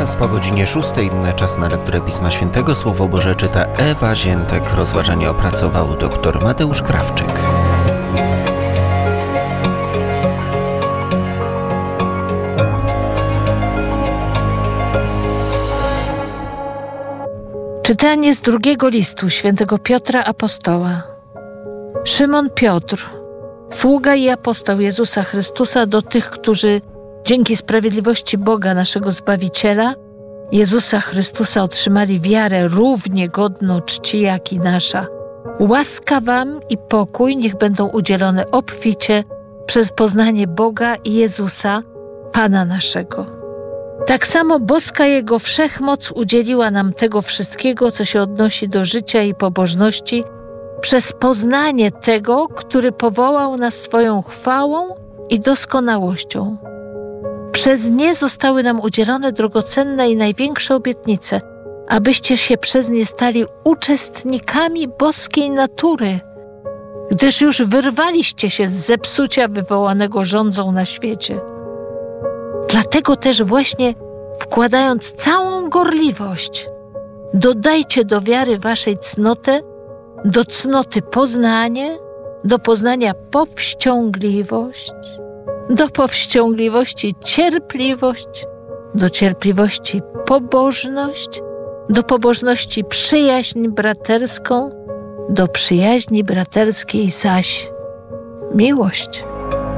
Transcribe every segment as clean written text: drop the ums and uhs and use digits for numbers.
Teraz po godzinie 6 czas na lekturę Pisma Świętego. Słowo Boże czyta Ewa Ziętek. Rozważanie opracował dr Mateusz Krawczyk. Czytanie z drugiego listu świętego Piotra Apostoła. Szymon Piotr, sługa i apostoł Jezusa Chrystusa, do tych, którzy dzięki sprawiedliwości Boga, naszego Zbawiciela, Jezusa Chrystusa, otrzymali wiarę równie godną czci jak i nasza. Łaska wam i pokój niech będą udzielone obficie przez poznanie Boga i Jezusa, Pana naszego. Tak samo boska Jego wszechmoc udzieliła nam tego wszystkiego, co się odnosi do życia i pobożności, przez poznanie tego, który powołał nas swoją chwałą i doskonałością. Przez nie zostały nam udzielone drogocenne i największe obietnice, abyście się przez nie stali uczestnikami boskiej natury, gdyż już wyrwaliście się z zepsucia wywołanego żądzą na świecie. Dlatego też właśnie, wkładając całą gorliwość, dodajcie do wiary waszej cnotę, do cnoty poznanie, do poznania powściągliwość, do powściągliwości cierpliwość, do cierpliwości pobożność, do pobożności przyjaźń braterską, do przyjaźni braterskiej zaś miłość.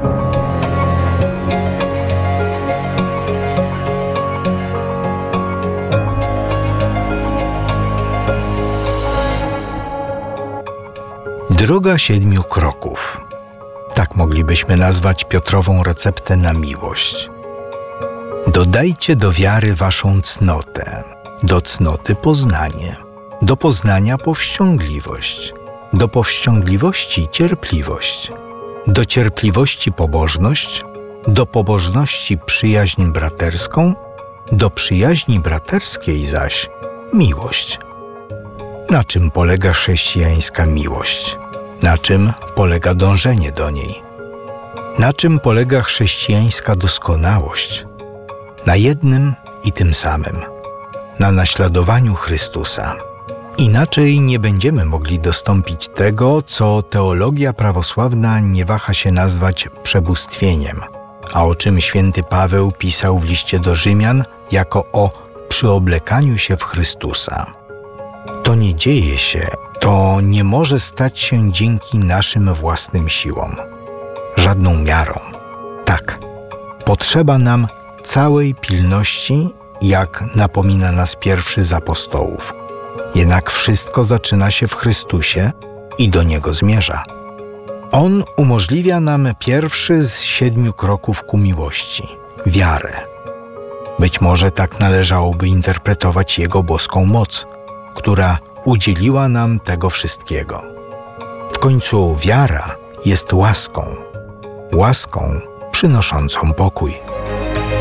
Droga 7 kroków. Tak moglibyśmy nazwać Piotrową receptę na miłość. Dodajcie do wiary waszą cnotę, do cnoty poznanie, do poznania powściągliwość, do powściągliwości cierpliwość, do cierpliwości pobożność, do pobożności przyjaźń braterską, do przyjaźni braterskiej zaś miłość. Na czym polega chrześcijańska miłość? Na czym polega dążenie do niej? Na czym polega chrześcijańska doskonałość? Na jednym i tym samym. Na naśladowaniu Chrystusa. Inaczej nie będziemy mogli dostąpić tego, co teologia prawosławna nie waha się nazwać przebóstwieniem, a o czym święty Paweł pisał w liście do Rzymian jako o przyoblekaniu się w Chrystusa. To nie dzieje się, to nie może stać się dzięki naszym własnym siłom, żadną miarą. Tak, potrzeba nam całej pilności, jak napomina nas pierwszy z apostołów. Jednak wszystko zaczyna się w Chrystusie i do Niego zmierza. On umożliwia nam pierwszy z 7 kroków ku miłości – wiarę. Być może tak należałoby interpretować Jego boską moc, która udzieliła nam tego wszystkiego. W końcu wiara jest łaską przynoszącą pokój.